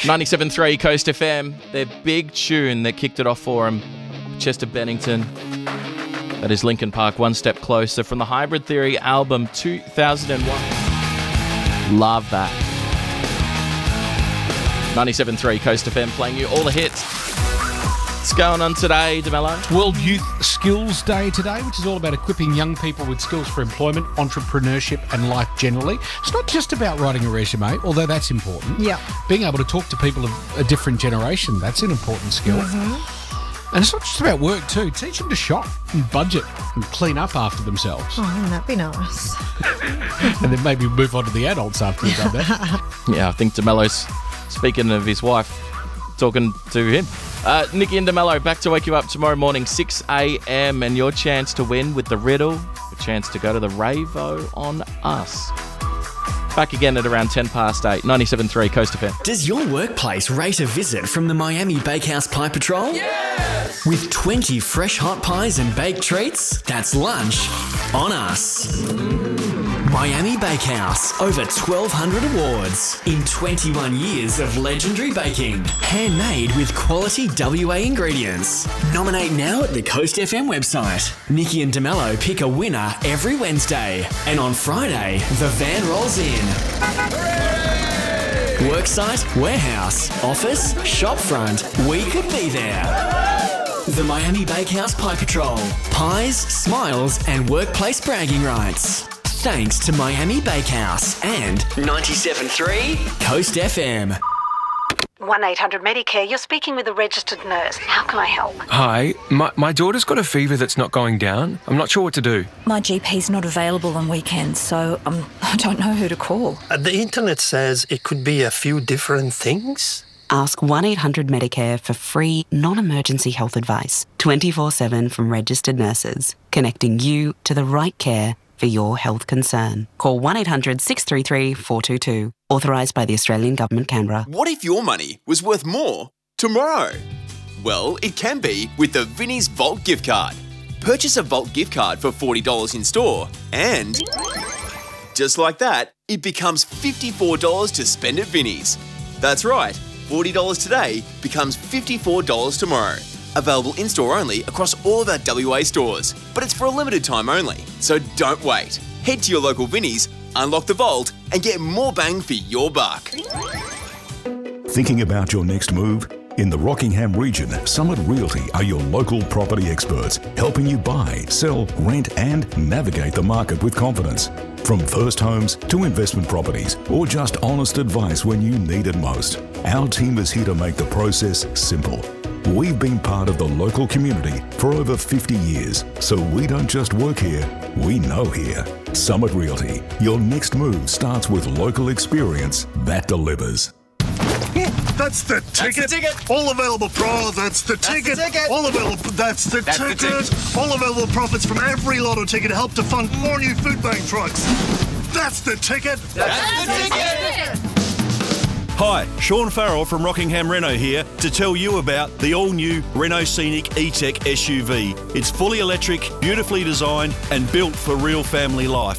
97.3 Coast FM, their big tune that kicked it off for them, Chester Bennington. That is Linkin Park, One Step Closer, from the Hybrid Theory album 2001. Love that. 97.3 Coast FM playing you all the hits. What's going on today, DeMello? World Youth Skills Day today, which is all about equipping young people with skills for employment, entrepreneurship and life generally. It's not just about writing a resume, although that's important. Yeah. Being able to talk to people of a different generation, that's an important skill. Mm-hmm. And it's not just about work too. Teach them to shop and budget and clean up after themselves. Oh, wouldn't that be nice? And then maybe move on to the adults after you've done that. Yeah, I think DeMello's, speaking of his wife, talking to him. Nikki and DeMello back to wake you up tomorrow morning, 6 a.m. and your chance to win with the riddle, a chance to go to the Ravo on us. Back again at around 8:10, 97.3 Coast FM. Does your workplace rate a visit from the Miami Bakehouse Pie Patrol? Yes! With 20 fresh hot pies and baked treats, that's lunch on us. Miami Bakehouse, over 1,200 awards in 21 years of legendary baking. Handmade with quality WA ingredients. Nominate now at the Coast FM website. Nikki and DeMello pick a winner every Wednesday. And on Friday, the van rolls in. Hooray! Worksite, warehouse, office, shopfront, we could be there. The Miami Bakehouse Pie Patrol. Pies, smiles, and workplace bragging rights. Thanks to Miami Bakehouse and 97.3 Coast FM. 1-800-MEDICARE, you're speaking with a registered nurse. How can I help? Hi, my daughter's got a fever that's not going down. I'm not sure what to do. My GP's not available on weekends, so I don't know who to call. The internet says it could be a few different things. Ask 1-800-MEDICARE for free, non-emergency health advice, 24/7 from registered nurses, connecting you to the right care for your health concern. Call 1-800-633-422. Authorised by the Australian Government, Canberra. What if your money was worth more tomorrow? Well, it can be with the Vinnie's Vault gift card. Purchase a Vault gift card for $40 in store and, just like that, it becomes $54 to spend at Vinnie's. That's right, $40 today becomes $54 tomorrow. Available in-store only across all of our WA stores. But it's for a limited time only, so don't wait. Head to your local Vinnie's, unlock the vault, and get more bang for your buck. Thinking about your next move? In the Rockingham region, Summit Realty are your local property experts, helping you buy, sell, rent, and navigate the market with confidence. From first homes to investment properties, or just honest advice when you need it most, our team is here to make the process simple. We've been part of the local community for over 50 years, so we don't just work here, we know here. Summit Realty, your next move starts with local experience that delivers. That's the ticket. All available that's the ticket. All available. That's the ticket. All available profits from every lotto ticket help to fund more new food bank trucks. That's the ticket. That's the ticket. Hi, Sean Farrell from Rockingham Renault here to tell you about the all-new Renault Scenic E-Tech SUV. It's fully electric, beautifully designed and built for real family life.